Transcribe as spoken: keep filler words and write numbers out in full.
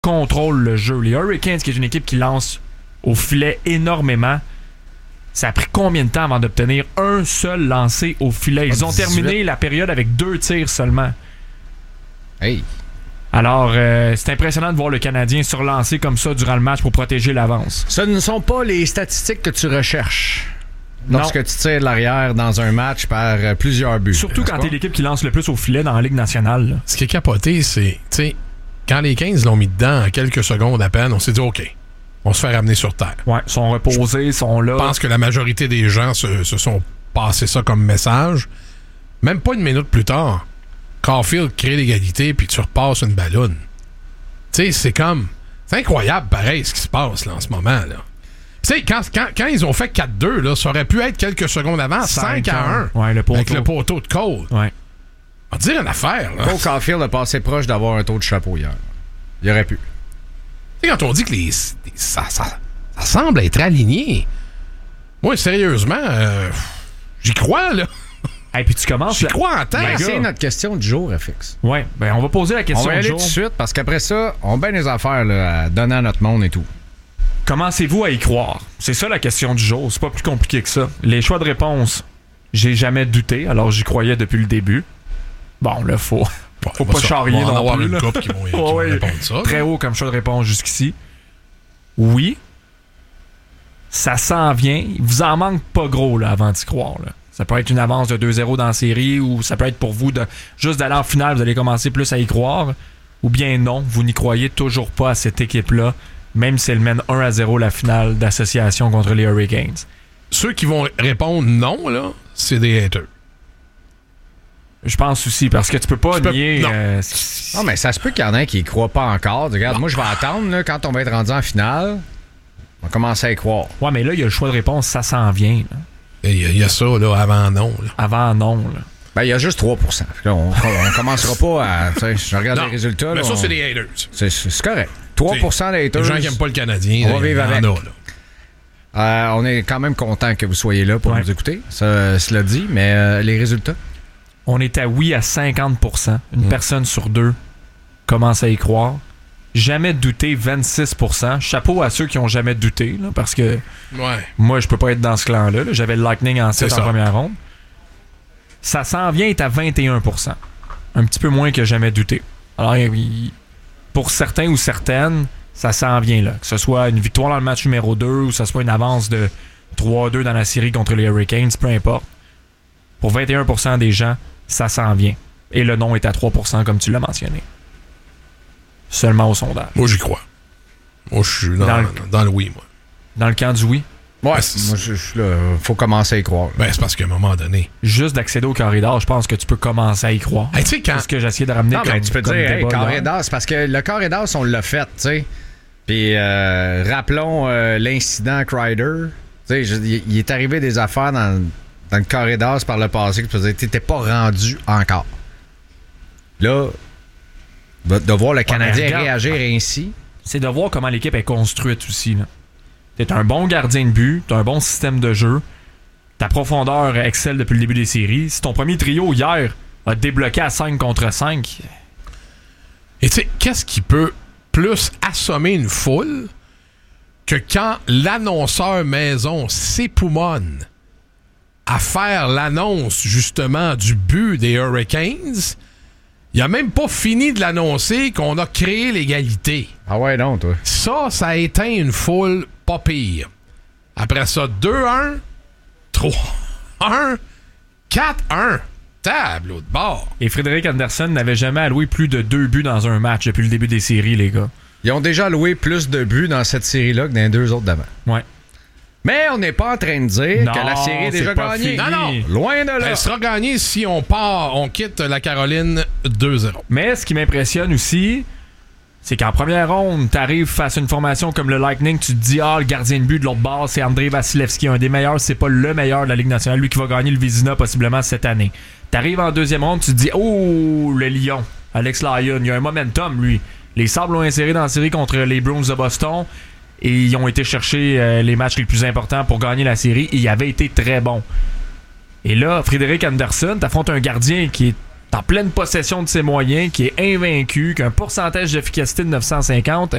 contrôlent le jeu. Les Hurricanes, qui est une équipe qui lance au filet énormément, ça a pris combien de temps avant d'obtenir un seul lancé au filet? Ils ont terminé la période avec deux tirs seulement. Hey! Alors, euh, c'est impressionnant de voir le Canadien se relancer comme ça durant le match pour protéger l'avance. Ce ne sont pas les statistiques que tu recherches lorsque non. tu tires de l'arrière dans un match par euh, plusieurs buts. Surtout quand pas? t'es l'équipe qui lance le plus au filet dans la Ligue nationale. Là. Ce qui est capoté, c'est, tu sais, quand les quinze l'ont mis dedans en quelques secondes à peine, on s'est dit, OK, on se fait ramener sur terre. Ouais, sont reposés, sont là. Je pense que la majorité des gens se, se sont passés ça comme message. Même pas une minute plus tard, Caulfield crée l'égalité puis tu repasses une ballonne. Tu sais, c'est comme... C'est incroyable, pareil, ce qui se passe là en ce moment. là. Tu sais, quand, quand, quand ils ont fait quatre deux, là, ça aurait pu être quelques secondes avant, cinq à un. Ouais, le poteau. Avec le poteau de Cole. Ouais. On va dire une affaire. Là. Cole Caulfield a passé proche d'avoir un taux de chapeau hier. Il aurait pu. Tu sais, quand on dit que les, les ça, ça, ça semble être aligné, moi, sérieusement, euh, j'y crois, là. Et puis tu commences... J'y crois en temps. Ben, gars. c'est notre question du jour, F X. Ouais, ben on va poser la question On va y aller du tout jour. de suite parce qu'après ça, on a bien des affaires là, à donner à notre monde et tout. Commencez-vous à y croire? C'est ça la question du jour. C'est pas plus compliqué que ça. Les choix de réponse, j'ai jamais douté, alors j'y croyais depuis le début. Bon, là, faut, Bon, faut on va pas ça- charrier on va en non avoir plus. une là. couple qui vont, qui Ouais, vont ouais. répondre ça. Très là. haut comme choix de réponse jusqu'ici. Oui. Ça s'en vient. Il vous en manque pas gros là, avant d'y croire. Là. Ça peut être une avance de deux zéro dans la série ou ça peut être pour vous de juste d'aller en finale, vous allez commencer plus à y croire. Ou bien non, vous n'y croyez toujours pas à cette équipe-là, même si elle mène un à zéro la finale d'association contre les Hurricanes. Ceux qui vont répondre non, là, c'est des haters. Je pense aussi, parce que tu peux pas Tu peux- nier... non. euh, Non, mais ça se peut qu'il y en a qui y croient pas encore. Regarde, moi, je vais attendre là, quand on va être rendu en finale. On va commencer à y croire. Ouais, mais là, il y a le choix de réponse, ça s'en vient. là. Il y, a- il y a ça, là, avant non. Là. Avant, non. Là. Ben, il y a juste trois pour cent. Fait que là, on, on commencera pas à. Tu sais, je regarde Non, les résultats. mais là, ça, on- c'est des haters. c'est, c'est correct. trois pour cent des haters. Les gens qui n'aiment pas le Canadien, on va là, vivre il y en avec. a, là. Euh, on est quand même content que vous soyez là pour Ouais. nous écouter. Ça, cela dit, mais euh, les résultats. On est à oui à cinquante pour cent. Une Mm. personne sur deux commence à y croire. Jamais douté, vingt-six pour cent. Chapeau à ceux qui ont jamais douté, là, parce que Ouais. moi, je peux pas être dans ce clan-là. là. J'avais le Lightning en sept C'est en ça. première ronde. Ça s'en vient est à vingt et un pour cent. Un petit peu moins que jamais douté. Alors, il- pour certains ou certaines, ça s'en vient là. Que ce soit une victoire dans le match numéro deux ou que ce soit une avance de trois deux dans la série contre les Hurricanes, peu importe. Pour vingt et un pour cent des gens, ça s'en vient. Et le non est à trois pour cent, comme tu l'as mentionné. Seulement au sondage. Moi, j'y crois. Moi, je suis dans, Dans dans, le- le... oui, moi. Dans le camp du oui, Ouais, Ben, c'est- moi, je je suis là. Faut commencer à y croire. Ben, c'est parce qu'à un moment donné... juste d'accéder au corridor, je pense que tu peux commencer à y croire. Hey, tu sais, quand... C'est ce que j'ai essayé de ramener Non, comme, mais tu peux comme dire, hey, débat carré hier. d'as, c'est parce que le carré d'as, on l'a fait, tu sais. Puis, euh, rappelons euh, l'incident Kreider. Tu sais, je- il il est arrivé des affaires dans, dans le carré d'as par le passé que tu faisais, t'étais pas rendu encore. Là, de, de voir le Canadien regarde. réagir ainsi. C'est de voir comment l'équipe est construite aussi. Là. T'es un bon gardien de but, t'as un bon système de jeu, ta profondeur excelle depuis le début des séries. Si ton premier trio hier a débloqué à cinq contre cinq, Et tu sais, qu'est-ce qui peut plus assommer une foule que quand l'annonceur maison s'époumonne à faire l'annonce, justement, du but des Hurricanes, il a même pas fini de l'annoncer qu'on a créé l'égalité. Ah ouais, non, toi. Ça, ça a éteint une foule pas pire. Après ça, deux un, trois un, quatre un. Tableau de bord. et Frédéric Anderson n'avait jamais alloué plus de deux buts dans un match depuis le début des séries, les gars. Ils ont déjà loué plus de buts dans cette série-là que dans les deux autres d'avant. Ouais. Mais on n'est pas en train de dire Non, que la série est déjà c'est pas gagnée. fini. Non, non. Loin de là. Elle sera gagnée si on part, on quitte la Caroline deux zéro. Mais ce qui m'impressionne aussi, c'est qu'en première ronde, t'arrives face à une formation comme le Lightning, tu te dis, ah, le gardien de but de l'autre bord, c'est Andrei Vasilevski, un des meilleurs, c'est pas le meilleur de la Ligue nationale, lui qui va gagner le Vézina possiblement cette année. T'arrives en deuxième ronde, tu te dis, oh, le Lion, Alex Lyon, il y a un momentum, lui. Les Sabres l'ont inséré dans la série contre les Bruins de Boston et ils ont été chercher euh, les matchs les plus importants pour gagner la série et il avait été très bon. Et là, Frédéric Anderson, t'affrontes un gardien qui est en pleine possession de ses moyens, qui est invaincu, qui a un pourcentage d'efficacité de neuf cent cinquante.